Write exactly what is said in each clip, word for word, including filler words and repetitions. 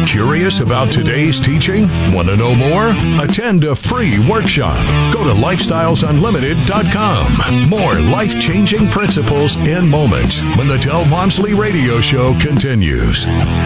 Curious about today's teaching? Want to know more? Attend a free workshop. Go to lifestyles unlimited dot com. More life-changing principles in moments when the Del Walmsley Radio Show continues.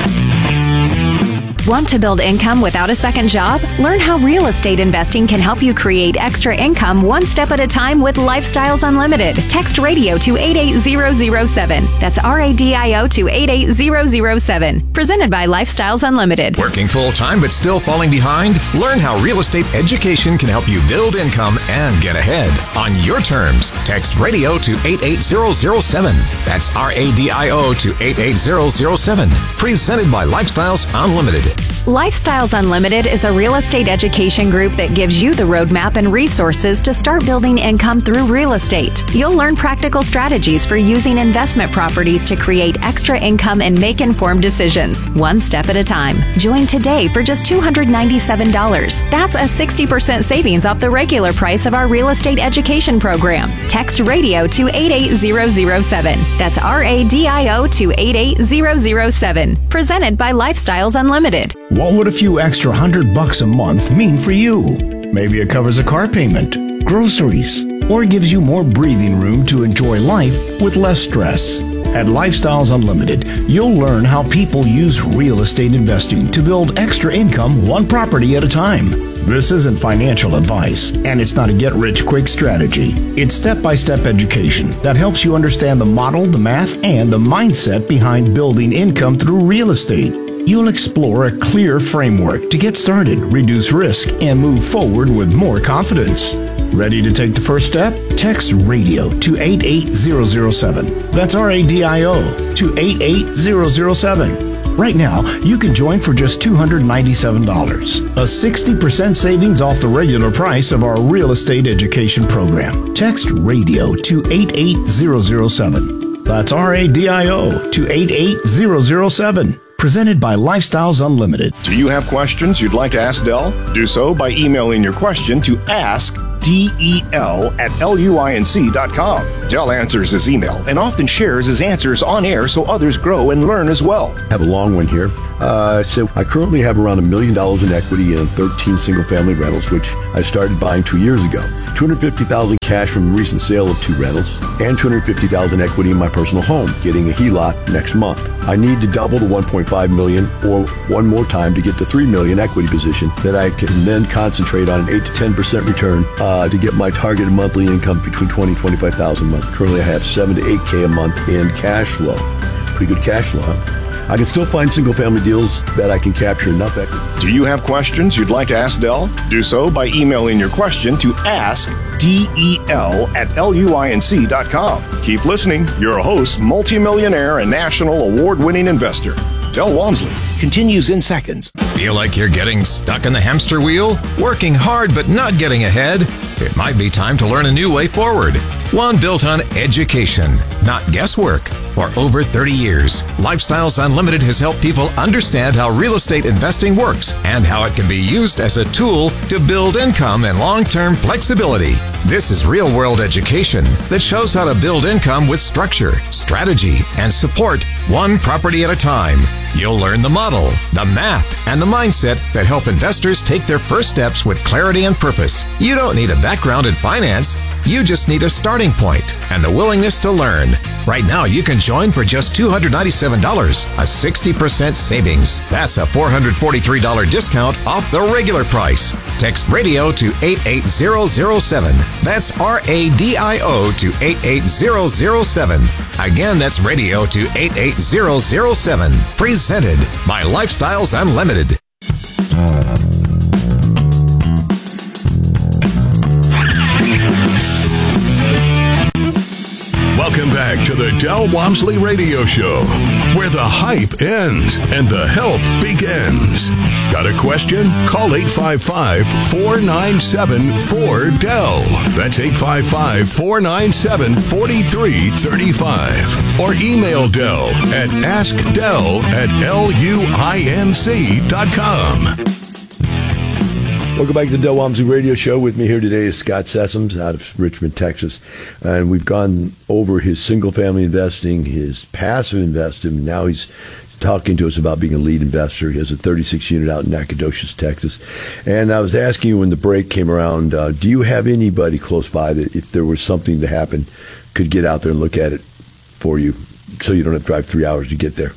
Want to build income without a second job? Learn how real estate investing can help you create extra income one step at a time with Lifestyles Unlimited. Text radio to eight eight zero zero seven. That's R A D I O to eight eight zero zero seven. Presented by Lifestyles Unlimited. Working full-time but still falling behind? Learn how real estate education can help you build income and get ahead on your terms. Text radio to eight eight zero zero seven. That's R A D I O to eight eight zero zero seven. Presented by Lifestyles Unlimited. Lifestyles Unlimited is a real estate education group that gives you the roadmap and resources to start building income through real estate. You'll learn practical strategies for using investment properties to create extra income and make informed decisions, one step at a time. Join today for just two hundred ninety-seven dollars. That's a sixty percent savings off the regular price of our real estate education program. Text radio to eight eight zero zero seven. That's R A D I O to eight eight zero zero seven. Presented by Lifestyles Unlimited. What would a few extra hundred bucks a month mean for you? Maybe it covers a car payment, groceries, or gives you more breathing room to enjoy life with less stress. At Lifestyles Unlimited, you'll learn how people use real estate investing to build extra income one property at a time. This isn't financial advice, and it's not a get-rich-quick strategy. It's step-by-step education that helps you understand the model, the math, and the mindset behind building income through real estate. You'll explore a clear framework to get started, reduce risk, and move forward with more confidence. Ready to take the first step? Text radio to eight eight zero zero seven. That's R A D I O to eight eight zero zero seven. Right now, you can join for just two hundred ninety-seven dollars, a sixty percent savings off the regular price of our real estate education program. Text radio to eight eight zero zero seven. That's R A D I O to eight eight zero zero seven. Presented by Lifestyles Unlimited. Do you have questions you'd like to ask Del? Do so by emailing your question to ask del at luinc dot com. Del answers his email and often shares his answers on air so others grow and learn as well. I have a long one here. Uh, so I currently have around a million dollars in equity in thirteen single-family rentals, which I started buying two years ago. two hundred fifty thousand dollars cash from the recent sale of two rentals, and two hundred fifty thousand dollars equity in my personal home, getting a H E L O C next month. I need to double the one point five million dollars or one more time to get to three million dollars equity position that I can then concentrate on an eight to ten percent return uh, to get my targeted monthly income between twenty thousand dollars and twenty-five thousand dollars a month. Currently, I have seven to eight K a month in cash flow. Pretty good cash flow, huh? I can still find single-family deals that I can capture enough equity. Do you have questions you'd like to ask Del? Do so by emailing your question to ask del at luinc dot com. Keep listening. Your host, multimillionaire and national award-winning investor, Del Walmsley, continues in seconds. Feel like you're getting stuck in the hamster wheel? Working hard but not getting ahead? It might be time to learn a new way forward. One built on education, not guesswork. For over thirty years, Lifestyles Unlimited has helped people understand how real estate investing works and how it can be used as a tool to build income and long-term flexibility. This is real-world education that shows how to build income with structure, strategy, and support one property at a time. You'll learn the model, the math, and the mindset that help investors take their first steps with clarity and purpose. You don't need a background in finance. You just need a starting point and the willingness to learn. Right now, you can join for just two hundred ninety-seven dollars, a sixty percent savings. That's a four hundred forty-three dollars discount off the regular price. Text radio to eight eight zero zero seven. That's R A D I O to eight eight zero zero seven. Again, that's radio to eight eight zero zero seven. Presented by Lifestyles Unlimited. Welcome back to the Del Walmsley Radio Show, where the hype ends and the help begins. Got a question? Call eight five five, four nine seven, four D E L. That's eight five five, four nine seven, four three three five. Or email Del at ask del at luinc dot com. Welcome back to the Del Walmsley Radio Show. With me here today is Scott Sessoms out of Richmond, Texas. And we've gone over his single-family investing, his passive investing. Now he's talking to us about being a lead investor. He has a thirty-six unit out in Nacogdoches, Texas. And I was asking you when the break came around, uh, do you have anybody close by that if there was something to happen could get out there and look at it for you so you don't have to drive three hours to get there?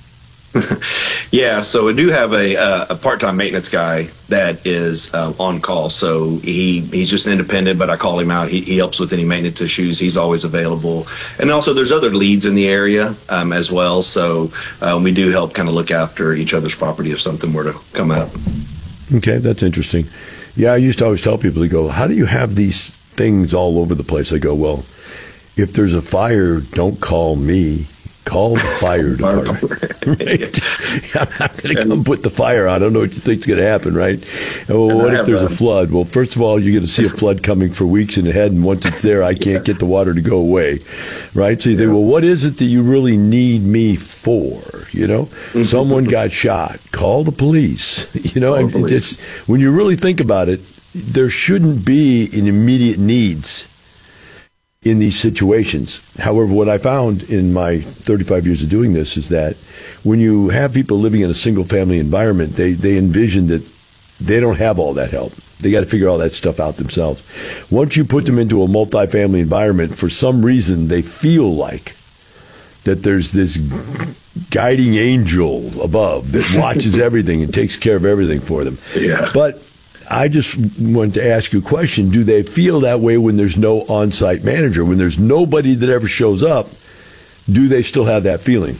Yeah, so we do have a, uh, a part-time maintenance guy that is uh, on call. So he he's just an independent, but I call him out. He, he helps with any maintenance issues. He's always available. And also there's other leads in the area um, as well. So um, we do help kind of look after each other's property if something were to come up. Okay, that's interesting. Yeah, I used to always tell people, to go, how do you have these things all over the place? I go, well, if there's a fire, don't call me. Call the fire department. Right? I'm not going to come put the fire on. I don't know what you think's going to happen, right? Well, what if there's a flood? Well, first of all, you're going to see a flood coming for weeks in ahead, and once it's there, I can't get the water to go away, right? So you think, well, what is it that you really need me for? You know, someone got shot. Call the police. You know, and it's, when you really think about it, there shouldn't be an immediate needs in these situations. However, what I found in my thirty-five years of doing this is that when you have people living in a single-family environment, they, they envision that they don't have all that help. They got to figure all that stuff out themselves. Once you put them into a multifamily environment, for some reason, they feel like that there's this guiding angel above that watches everything and takes care of everything for them. Yeah. But I just want to ask you a question. Do they feel that way when there's no on-site manager? When there's nobody that ever shows up, do they still have that feeling?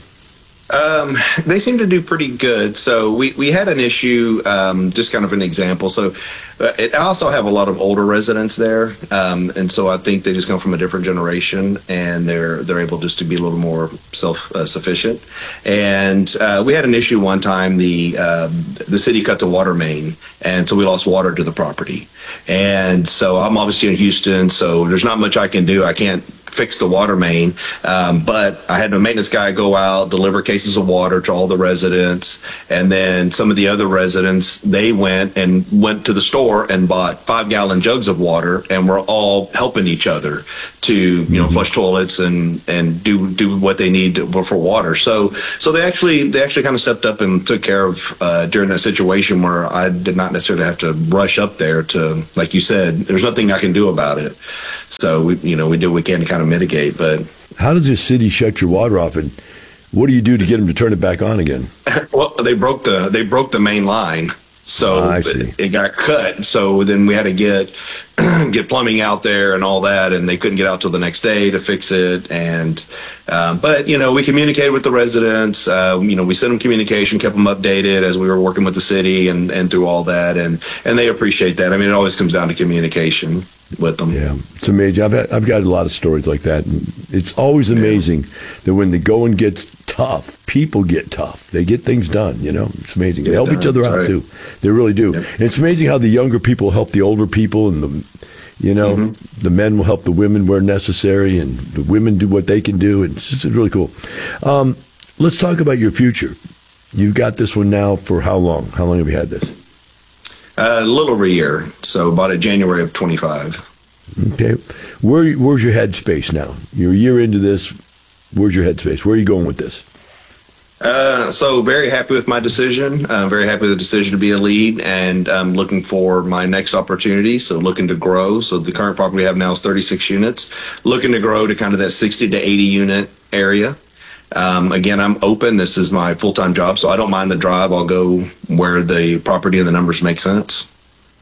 Um, they seem to do pretty good. So we, we had an issue, um, just kind of an example. So uh, it, I also have a lot of older residents there. Um, and so I think they just come from a different generation and they're, they're able just to be a little more self-sufficient. Uh, and uh, we had an issue one time, the, uh, the city cut the water main. And so we lost water to the property. And so I'm obviously in Houston, so there's not much I can do. I can't fix the water main, um, but I had a maintenance guy go out, deliver cases of water to all the residents, and then some of the other residents, they went and went to the store and bought five gallon jugs of water, and we're all helping each other to, you know, flush toilets and and do do what they need to, for water. So so they actually they actually kind of stepped up and took care of uh, during that situation where I did not necessarily have to rush up there to, like you said, there's nothing I can do about it. So we, you know, we did what we can to kind of mitigate. But how does this city shut your water off, and what do you do to get them to turn it back on again? Well, they broke the they broke the main line, so I see. it, it got cut. So then we had to get get plumbing out there and all that, and they couldn't get out till the next day to fix it. And um, but you know, we communicated with the residents. Uh, you know, we sent them communication, kept them updated as we were working with the city and and through all that, and and they appreciate that. I mean, it always comes down to communication with them. Yeah, it's amazing. I've had, I've got a lot of stories like that. And it's always amazing yeah. that when the going gets tough, people get tough. They get things done. You know, it's amazing. Get they help done. each other out right. too. They really do. Yep. And it's amazing how the younger people help the older people, and the you know mm-hmm. the men will help the women where necessary, and the women do what they can do. And it's just really cool. Um, let's talk about your future. You've got this one now for how long? How long have you had this? Uh, a little over a year, so about it January of twenty-five. Okay. Where, where's your headspace now? You're a year into this. Where's your headspace? Where are you going with this? Uh, so very happy with my decision. Uh, very happy with the decision to be a lead, and I'm looking for my next opportunity. So looking to grow. So the current property we have now is thirty-six units. Looking to grow to kind of that sixty to eighty unit area. Um, again, I'm open. This is my full-time job, so I don't mind the drive. I'll go where the property and the numbers make sense.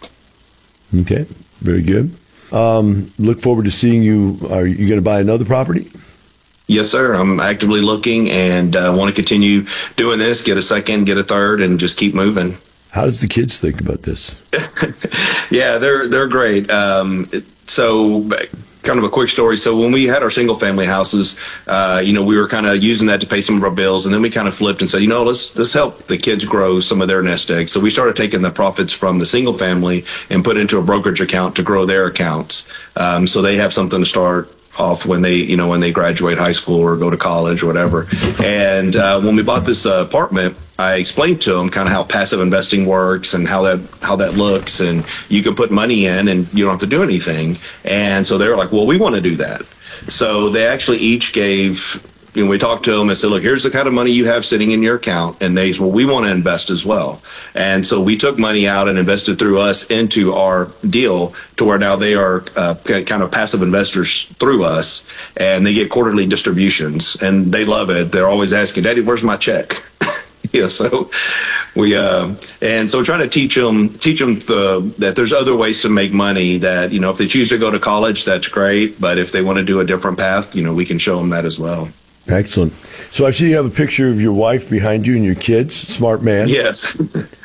Okay, very good. Um, look forward to seeing you. Are you going to buy another property? Yes, sir. I'm actively looking and uh, want to continue doing this, get a second, get a third, and just keep moving. How does the kids think about this? Yeah, they're they're great. Um, so kind of a quick story. So when we had our single family houses, uh, you know, we were kind of using that to pay some of our bills. And then we kind of flipped and said, you know, let's, let's help the kids grow some of their nest eggs. So we started taking the profits from the single family and put into a brokerage account to grow their accounts. Um, so they have something to start off when they, you know, when they graduate high school or go to college or whatever. And uh, when we bought this uh, apartment, I explained to them kind of how passive investing works and how that how that looks, and you can put money in and you don't have to do anything. And so they were like, well, we want to do that. So they actually each gave you know, we talked to them and said, look, here's the kind of money you have sitting in your account. And they said, well, we want to invest as well. And so we took money out and invested through us into our deal to where now they are uh, kind of passive investors through us, and they get quarterly distributions, and they love it. They're always asking, Daddy, where's my check? Yeah, so we uh, and so trying to teach them teach them the, that there's other ways to make money. That, you know, if they choose to go to college, that's great. But if they want to do a different path, you know, we can show them that as well. Excellent. So I see you have a picture of your wife behind you and your kids. Smart man. Yes.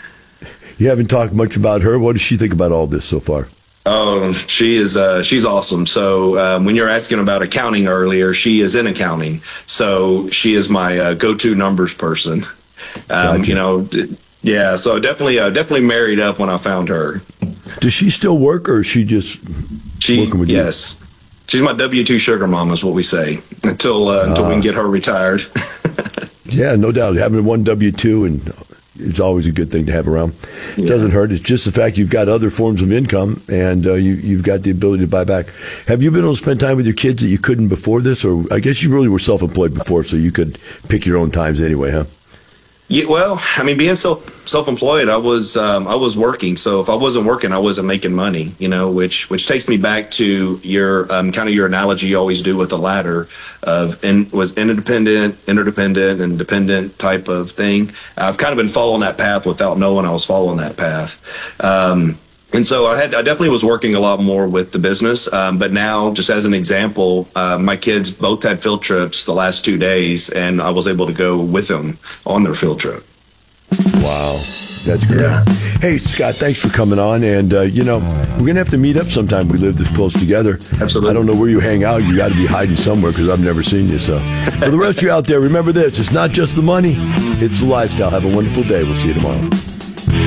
You haven't talked much about her. What does she think about all this so far? Oh, she is, uh, she's awesome. So, um, when you're asking about accounting earlier, she is in accounting. So she is my uh, go-to numbers person. Um, gotcha. You know, yeah, so definitely, uh, definitely married up when I found her. Does she still work, or is she just she, working with yes. you? She's my W two sugar mom is what we say until, uh, until uh, we can get her retired. Yeah, no doubt. Having one W two and it's always a good thing to have around. It yeah. doesn't hurt. It's just the fact you've got other forms of income, and uh, you, you've got the ability to buy back. Have you been able to spend time with your kids that you couldn't before this? Or I guess you really were self-employed before, so you could pick your own times anyway, huh? Yeah, well, I mean, being self self-employed, I was um, I was working. So if I wasn't working, I wasn't making money. You know, which which takes me back to your um, kind of your analogy you always do with the ladder of in, was interdependent, interdependent, and dependent type of thing. I've kind of been following that path without knowing I was following that path. Um, And so I had, I definitely was working a lot more with the business. Um, but now, just as an example, uh, my kids both had field trips the last two days, and I was able to go with them on their field trip. Wow. That's great. Yeah. Hey, Scott, thanks for coming on. And, uh, you know, we're going to have to meet up sometime. We live this close together. Absolutely. I don't know where you hang out. You got to be hiding somewhere because I've never seen you. So for the rest of you out there, remember this. It's not just the money. It's the lifestyle. Have a wonderful day. We'll see you tomorrow.